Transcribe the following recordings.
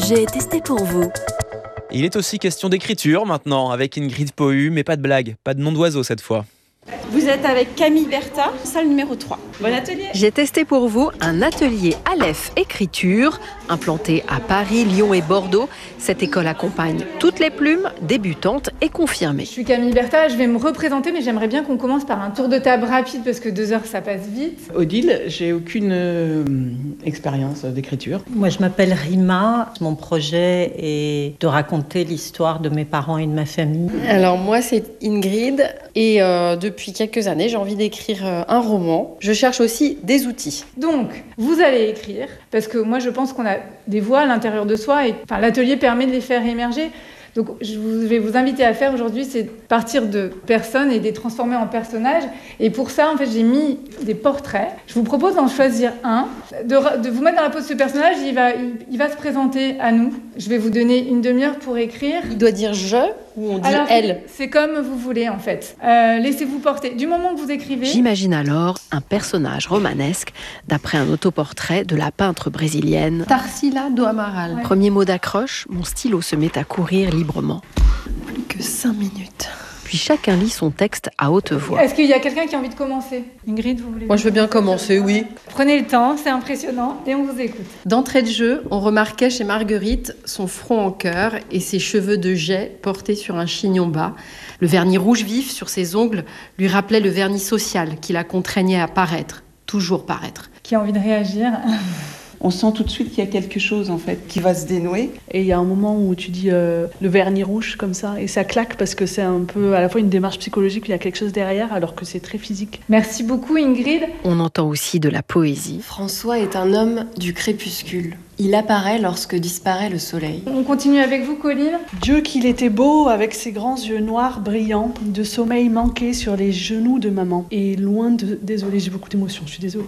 J'ai testé pour vous. Il est aussi question d'écriture maintenant, avec Ingrid Pohu, mais pas de blague, pas de nom d'oiseau cette fois. Vous êtes avec Camille Bertha, salle numéro 3. Bon atelier. J'ai testé pour vous un atelier Aleph Écriture, implanté à Paris, Lyon et Bordeaux. Cette école accompagne toutes les plumes, débutantes et confirmées. Je suis Camille Bertha, je vais me représenter, mais j'aimerais bien qu'on commence par un tour de table rapide parce que 2 heures ça passe vite. Odile, j'ai aucune expérience d'écriture. Moi, je m'appelle Rima. Mon projet est de raconter l'histoire de mes parents et de ma famille. Alors moi, c'est Ingrid et depuis quelques années, j'ai envie d'écrire un roman. Je cherche aussi des outils. Donc, vous allez écrire, parce que moi je pense qu'on a des voix à l'intérieur de soi et l'atelier permet de les faire émerger. Donc, je vais vous inviter à faire aujourd'hui, c'est partir de personnes et de les transformer en personnages. Et pour ça, en fait, j'ai mis des portraits. Je vous propose d'en choisir un, de vous mettre dans la peau de ce personnage. Il va se présenter à nous. Je vais vous donner une demi-heure pour écrire. Il doit dire je ou on dit alors, elle. C'est comme vous voulez, en fait. Laissez-vous porter. Du moment que vous écrivez... J'imagine alors un personnage romanesque d'après un autoportrait de la peintre brésilienne Tarsila do Amaral. Ouais. Premier mot d'accroche, mon stylo se met à courir librement. Plus que 5 minutes. Puis chacun lit son texte à haute voix. Est-ce qu'il y a quelqu'un qui a envie de commencer ? Ingrid, vous voulez ? Moi, je veux bien commencer, oui. Prenez le temps, c'est impressionnant, et on vous écoute. D'entrée de jeu, on remarquait chez Marguerite son front en cœur et ses cheveux de jais portés sur un chignon bas. Le vernis rouge vif sur ses ongles lui rappelait le vernis social qui la contraignait à paraître, toujours paraître. Qui a envie de réagir ? On sent tout de suite qu'il y a quelque chose en fait qui va se dénouer. Et il y a un moment où tu dis le vernis rouge comme ça et ça claque parce que c'est un peu à la fois une démarche psychologique, il y a quelque chose derrière alors que c'est très physique. Merci beaucoup Ingrid. On entend aussi de la poésie. François est un homme du crépuscule. Il apparaît lorsque disparaît le soleil. On continue avec vous Colline. Dieu qu'il était beau avec ses grands yeux noirs brillants, de sommeil manqué sur les genoux de maman. Et loin de... Désolée, j'ai beaucoup d'émotions, je suis désolée.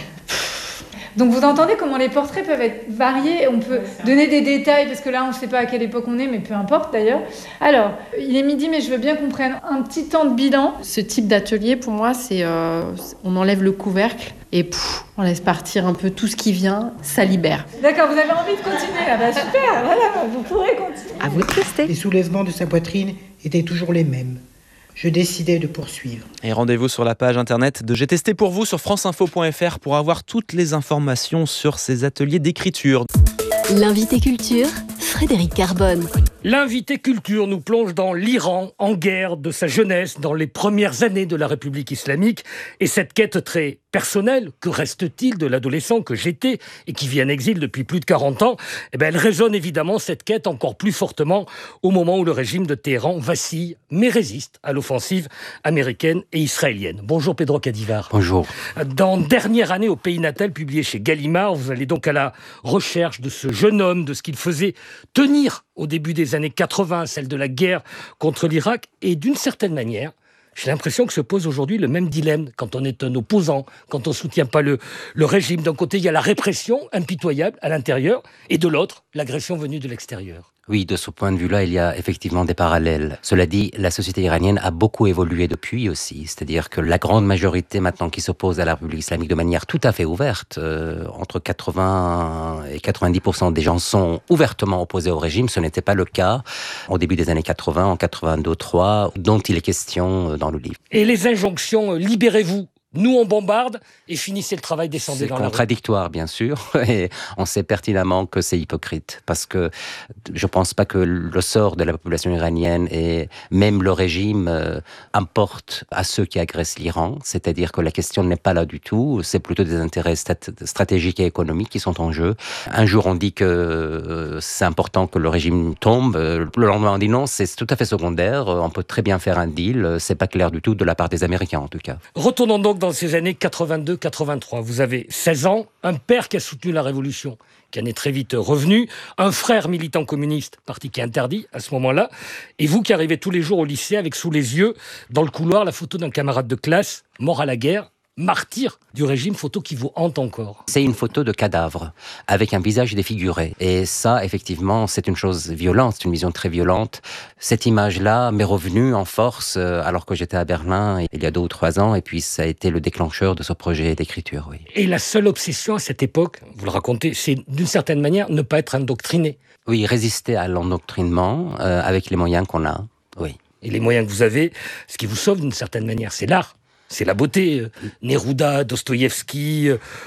Donc vous entendez comment les portraits peuvent être variés, on peut donner des détails, parce que là on ne sait pas à quelle époque on est, mais peu importe d'ailleurs. Alors, il est midi, mais je veux bien qu'on prenne un petit temps de bilan. Ce type d'atelier, pour moi, c'est on enlève le couvercle et on laisse partir un peu tout ce qui vient, ça libère. D'accord, vous avez envie de continuer, ah bah super, voilà, vous pourrez continuer. À vous de tester. Les soulèvements de sa poitrine étaient toujours les mêmes. Je décidai de poursuivre. Et rendez-vous sur la page internet de J'ai testé pour vous sur franceinfo.fr pour avoir toutes les informations sur ces ateliers d'écriture. L'invité culture, Frédéric Carbone. L'invité culture nous plonge dans l'Iran en guerre de sa jeunesse, dans les premières années de la République islamique. Et cette quête très personnelle, que reste-t-il de l'adolescent que j'étais et qui vit en exil depuis plus de 40 ans, elle résonne évidemment cette quête encore plus fortement au moment où le régime de Téhéran vacille, mais résiste à l'offensive américaine et israélienne. Bonjour Pedro Cadivar. Bonjour. Dans Dernière année au pays natal, publié chez Gallimard, vous allez donc à la recherche de ce jeune homme, de ce qu'il faisait tenir au début des années 80, celle de la guerre contre l'Irak, et d'une certaine manière, j'ai l'impression que se pose aujourd'hui le même dilemme quand on est un opposant, quand on ne soutient pas le régime. D'un côté, il y a la répression impitoyable à l'intérieur, et de l'autre, l'agression venue de l'extérieur. Oui, de ce point de vue-là, il y a effectivement des parallèles. Cela dit, la société iranienne a beaucoup évolué depuis aussi. C'est-à-dire que la grande majorité maintenant qui s'oppose à la République islamique de manière tout à fait ouverte, entre 80 et 90% des gens sont ouvertement opposés au régime. Ce n'était pas le cas au début des années 80, en 82-3, dont il est question dans le livre. Et les injonctions « libérez-vous ». Nous, on bombarde et finissez le travail, descendez dans la rue. C'est contradictoire, bien sûr, et on sait pertinemment que c'est hypocrite, parce que je pense pas que le sort de la population iranienne et même le régime importe à ceux qui agressent l'Iran, c'est-à-dire que la question n'est pas là du tout, c'est plutôt des intérêts stratégiques et économiques qui sont en jeu. Un jour, on dit que c'est important que le régime tombe, le lendemain, on dit non, c'est tout à fait secondaire, on peut très bien faire un deal, c'est pas clair du tout de la part des Américains, en tout cas. Retournons donc dans ces années 82-83. Vous avez 16 ans, un père qui a soutenu la Révolution, qui en est très vite revenu, un frère militant communiste, parti qui est interdit à ce moment-là, et vous qui arrivez tous les jours au lycée avec sous les yeux, dans le couloir, la photo d'un camarade de classe, mort à la guerre, martyr du régime, photo qui vous hante encore. C'est une photo de cadavre, avec un visage défiguré. Et ça, effectivement, c'est une chose violente, c'est une vision très violente. Cette image-là m'est revenue en force alors que j'étais à Berlin il y a 2 ou 3 ans, et puis ça a été le déclencheur de ce projet d'écriture, oui. Et la seule obsession à cette époque, vous le racontez, c'est d'une certaine manière ne pas être indoctriné. Oui, résister à l'endoctrinement avec les moyens qu'on a, oui. Et les moyens que vous avez, ce qui vous sauve d'une certaine manière, c'est l'art. C'est la beauté. Neruda, Dostoïevski,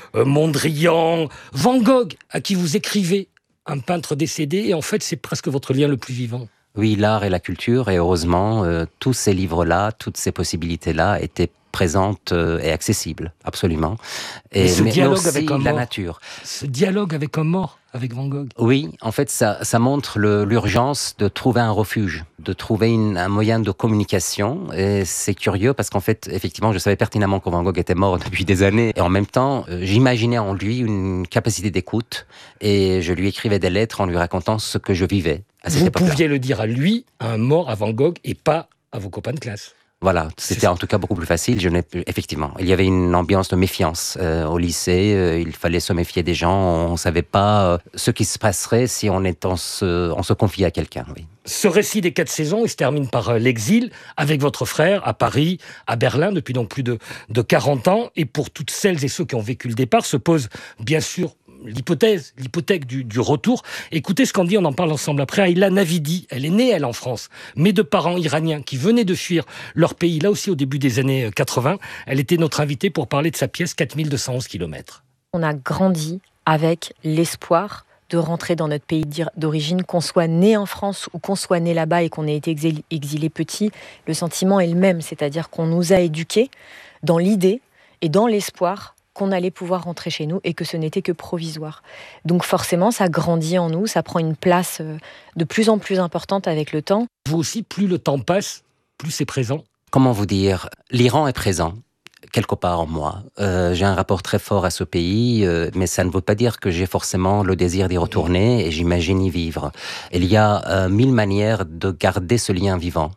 Mondrian, Van Gogh, à qui vous écrivez, un peintre décédé, et en fait, c'est presque votre lien le plus vivant. Oui, l'art et la culture, et heureusement, tous ces livres-là, toutes ces possibilités-là étaient présentes et accessibles, absolument. Mais ce dialogue aussi avec un la mort, nature. Ce dialogue avec un mort, avec Van Gogh. Oui, en fait, ça montre l'urgence de trouver un refuge, de trouver un moyen de communication. Et c'est curieux parce qu'en fait, effectivement, je savais pertinemment que Van Gogh était mort depuis des années. Et en même temps, j'imaginais en lui une capacité d'écoute. Et je lui écrivais des lettres en lui racontant ce que je vivais à cette époque-là. Vous pouviez le dire à lui, à un mort, à Van Gogh, et pas à vos copains de classe. Voilà, c'était en tout cas beaucoup plus facile. Effectivement, il y avait une ambiance de méfiance au lycée. Il fallait se méfier des gens. On ne savait pas ce qui se passerait si on se confiait à quelqu'un. Oui. Ce récit des 4 saisons, il se termine par l'exil avec votre frère à Paris, à Berlin, depuis donc plus de 40 ans. Et pour toutes celles et ceux qui ont vécu le départ, se pose bien sûr l'hypothèque du retour. Écoutez ce qu'on dit, on en parle ensemble après. Ayla Navidi, elle est née, elle, en France, mais de parents iraniens qui venaient de fuir leur pays, là aussi au début des années 80. Elle était notre invitée pour parler de sa pièce 4211 km. On a grandi avec l'espoir de rentrer dans notre pays d'origine, qu'on soit né en France ou qu'on soit né là-bas et qu'on ait été exilé petit. Le sentiment est le même, c'est-à-dire qu'on nous a éduqués dans l'idée et dans l'espoir qu'on allait pouvoir rentrer chez nous et que ce n'était que provisoire. Donc forcément, ça grandit en nous, ça prend une place de plus en plus importante avec le temps. Vous aussi, plus le temps passe, plus c'est présent. Comment vous dire ? L'Iran est présent, quelque part en moi. J'ai un rapport très fort à ce pays, mais ça ne veut pas dire que j'ai forcément le désir d'y retourner et j'imagine y vivre. Il y a 1000 manières de garder ce lien vivant.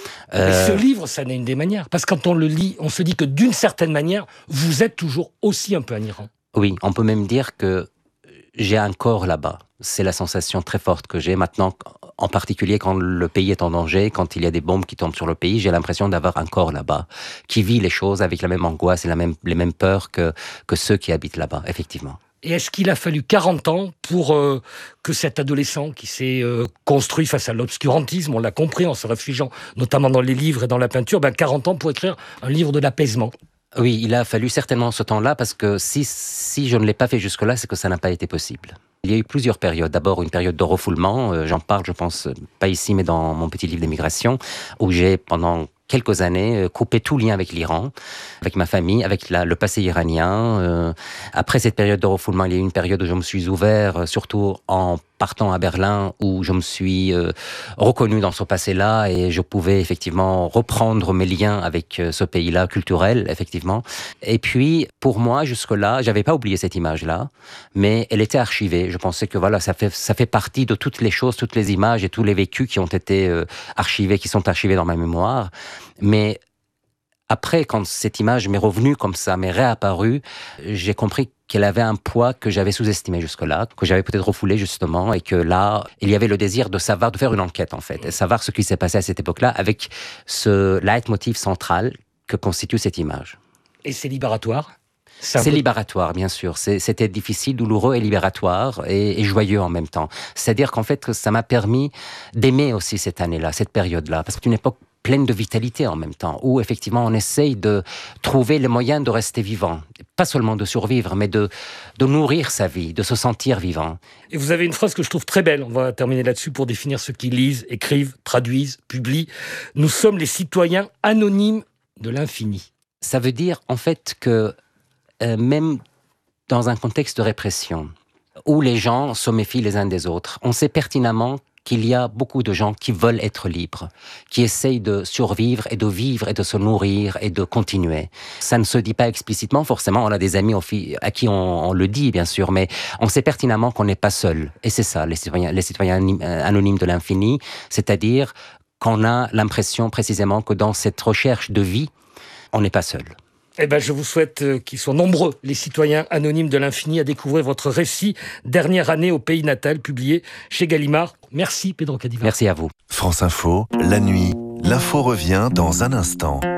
Ce livre, ça n'est une des manières. Parce que quand on le lit, on se dit que d'une certaine manière, vous êtes toujours aussi un peu un Iran. Oui, on peut même dire que j'ai un corps là-bas. C'est la sensation très forte que j'ai maintenant, en particulier quand le pays est en danger, quand il y a des bombes qui tombent sur le pays, j'ai l'impression d'avoir un corps là-bas, qui vit les choses avec la même angoisse et les mêmes peurs que ceux qui habitent là-bas, effectivement. Et est-ce qu'il a fallu 40 ans pour que cet adolescent qui s'est construit face à l'obscurantisme, on l'a compris en se réfugiant notamment dans les livres et dans la peinture, 40 ans pour écrire un livre de l'apaisement? Oui, il a fallu certainement ce temps-là parce que si je ne l'ai pas fait jusque-là, c'est que ça n'a pas été possible. Il y a eu plusieurs périodes. D'abord, une période de refoulement. J'en parle, je pense, pas ici, mais dans mon petit livre d'émigration, où j'ai, pendant quelques années, coupé tout lien avec l'Iran, avec ma famille, avec le passé iranien. Après cette période de refoulement, il y a eu une période où je me suis ouvert, surtout en partant à Berlin, où je me suis reconnu dans ce passé-là et je pouvais effectivement reprendre mes liens avec ce pays-là, culturel, effectivement. Et puis, pour moi, jusque-là, j'avais pas oublié cette image-là, mais elle était archivée. Je pensais que voilà, ça fait partie de toutes les choses, toutes les images et tous les vécus qui ont été archivés, qui sont archivés dans ma mémoire. Mais après, quand cette image m'est revenue comme ça, m'est réapparue, j'ai compris qu'elle avait un poids que j'avais sous-estimé jusque-là, que j'avais peut-être refoulé justement, et que là, il y avait le désir de savoir, de faire une enquête en fait, et savoir ce qui s'est passé à cette époque-là, avec ce leitmotiv central que constitue cette image. Et c'est libératoire ? C'est libératoire, bien sûr. C'était difficile, douloureux et libératoire et joyeux en même temps. C'est-à-dire qu'en fait, ça m'a permis d'aimer aussi cette année-là, cette période-là, parce que c'est une époque pleine de vitalité en même temps, où effectivement on essaye de trouver les moyens de rester vivant. Pas seulement de survivre, mais de nourrir sa vie, de se sentir vivant. Et vous avez une phrase que je trouve très belle, on va terminer là-dessus pour définir ceux qui lisent, écrivent, traduisent, publient. Nous sommes les citoyens anonymes de l'infini. Ça veut dire en fait que même dans un contexte de répression, où les gens se méfient les uns des autres, on sait pertinemment qu'il y a beaucoup de gens qui veulent être libres, qui essayent de survivre et de vivre et de se nourrir et de continuer. Ça ne se dit pas explicitement, forcément, on a des amis à qui on le dit, bien sûr, mais on sait pertinemment qu'on n'est pas seul. Et c'est ça, les citoyens anonymes de l'infini, c'est-à-dire qu'on a l'impression précisément que dans cette recherche de vie, on n'est pas seul. Eh ben, je vous souhaite qu'ils soient nombreux, les citoyens anonymes de l'infini, à découvrir votre récit Dernière année au pays natal, publié chez Gallimard. Merci Pedro Cadivar. Merci à vous. France Info, la nuit, l'info revient dans un instant.